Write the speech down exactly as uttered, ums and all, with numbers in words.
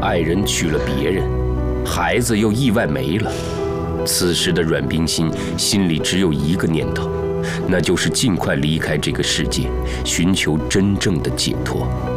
爱人娶了别人，孩子又意外没了。此时的阮冰心心里只有一个念头，那就是尽快离开这个世界，寻求真正的解脱。